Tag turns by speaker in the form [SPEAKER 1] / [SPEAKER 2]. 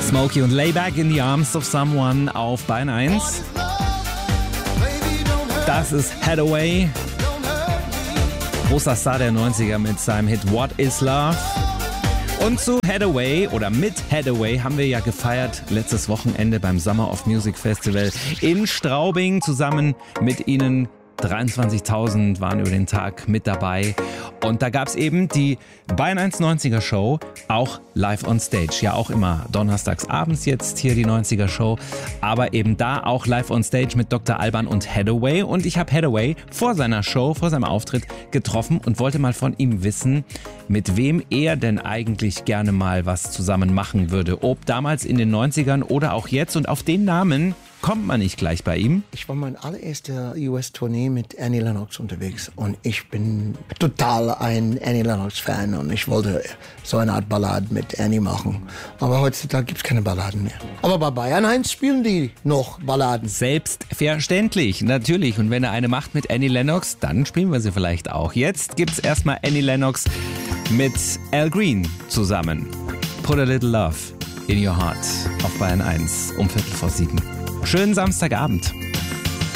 [SPEAKER 1] Smokey und Layback in the Arms of Someone auf Bayern 1. Das ist Hathaway, großer Star der 90er mit seinem Hit What is Love. Und zu Hathaway oder mit Hathaway haben wir ja gefeiert letztes Wochenende beim Summer of Music Festival in Straubing zusammen mit Ihnen. 23.000 waren über den Tag mit dabei und da gab es eben die Bayern 1 90er Show, auch live on stage. Ja, auch immer donnerstags abends jetzt hier die 90er Show, aber eben da auch live on stage mit Dr. Alban und Hathaway. Und ich habe Hathaway vor seiner Show, vor seinem Auftritt getroffen und wollte mal von ihm wissen, mit wem er denn eigentlich gerne mal was zusammen machen würde. Ob damals in den 90ern oder auch jetzt, und auf den Namen kommt man nicht gleich bei ihm.
[SPEAKER 2] Ich war mein allererster US-Tournee mit Annie Lennox unterwegs und ich bin total ein Annie Lennox-Fan und ich wollte so eine Art Balladen mit Annie machen. Aber heutzutage gibt es keine Balladen mehr. Aber bei Bayern 1 spielen die noch Balladen.
[SPEAKER 1] Selbstverständlich, natürlich. Und wenn er eine macht mit Annie Lennox, dann spielen wir sie vielleicht auch. Jetzt gibt's erstmal Annie Lennox mit Al Green zusammen. Put a Little Love in Your Heart auf Bayern 1 um 7:15. Schönen Samstagabend.